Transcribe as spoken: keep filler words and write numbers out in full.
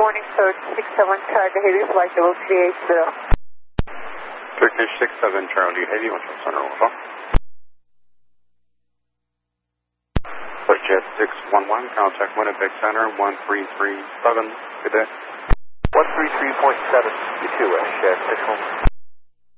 morning, sir. six seven Charlie Heavy, flight level three eight zero. Turkish six seven Charlie Heavy, one center over. Jet six one one, contact Winnipeg Center, one three three seven. Good day. one three three point seven, you two, uh, six one one.